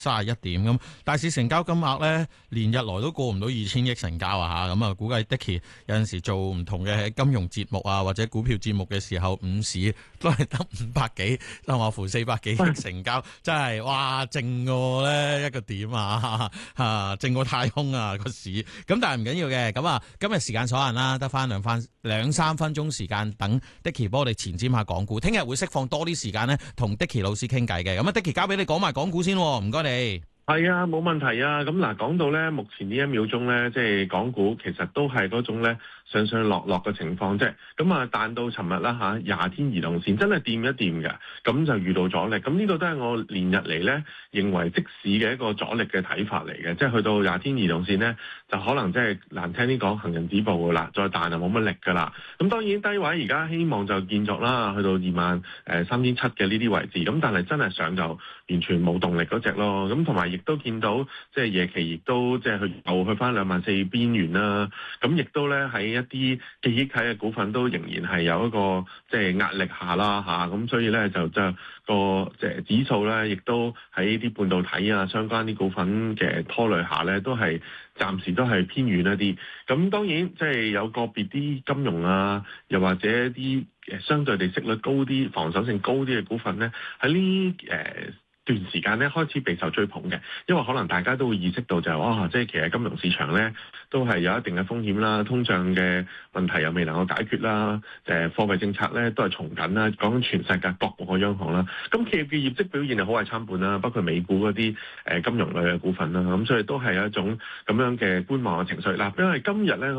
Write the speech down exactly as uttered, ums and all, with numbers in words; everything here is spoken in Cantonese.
三十一點咁，大市成交金額咧連日來都過唔到二千億成交啊嚇，咁啊估計 Dicky 有陣時做唔同嘅金融節目啊或者股票節目嘅時候，午市都係得五百幾，甚或乎四百幾億成交，真係哇正過咧一個點啊嚇，正過太空啊個市，咁但係唔緊要嘅，咁啊今日時間所限啦，得翻兩番兩三分鐘時間等 Dicky 幫我哋前瞻下港股，聽日會釋放多啲時間咧同 Dicky 老師傾偈嘅，咁啊 Dicky 交俾你講埋港股先，唔該你。 係啊，冇問題啊。咁嗱，講到咧，目前呢一秒鐘咧，即係港股其實都係嗰種咧上上落落嘅情況啫。咁啊，彈到尋日啦嚇，廿天移動線真係掂一掂嘅，咁就遇到阻力。咁呢個都係我連日嚟咧認為即市嘅一個阻力嘅睇法嚟嘅。即係去到廿天移動線咧，就可能即係難聽啲講行人止步噶啦，再彈就冇乜力噶啦。咁當然低位而家希望就見作啦，去到二萬誒三千七嘅呢啲位置。咁但係真係上就完全冇動力嗰隻咯。咁同埋亦都見到即係夜期亦都即係去又去翻兩萬四邊緣啦。咁亦都咧喺一啲記憶體嘅股份都仍然係有一個即係壓力下啦嚇。咁所以咧就就個即係指數咧，亦都喺啲半導體啊相關啲股份嘅拖累下咧，都係暫時都係偏遠一啲。咁當然即係有個別啲金融啊，又或者啲誒相對地息率高啲、防守性高啲嘅股份咧，喺呢誒段時間咧開始備受追捧嘅，因為可能大家都會意識到就係、是、哇，即係其實金融市場咧都係有一定嘅風險啦，通脹嘅問題又未能夠解決啦，誒貨幣政策咧都係從緊啦，講緊全世界各個央行啦，咁企業嘅業績表現係好壞參半啦，包括美股嗰啲誒金融類嘅股份啦，咁所以都係有一種咁樣嘅觀望嘅情緒。嗱，因為今日咧。